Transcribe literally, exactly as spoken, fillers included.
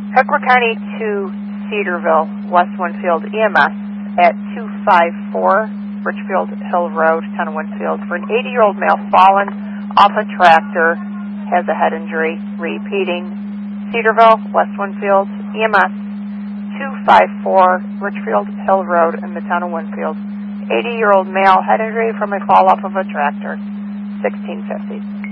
Hickory County to Cedarville, West Winfield E M S at two five four Richfield Hill Road, Town of Winfield, for an eighty-year-old male fallen off a tractor, has a head injury. Repeating, Cedarville, West Winfield, E M S two five four Richfield Hill Road in the Town of Winfield. eighty-year-old male, head injury from a fall off of a tractor, sixteen fifty.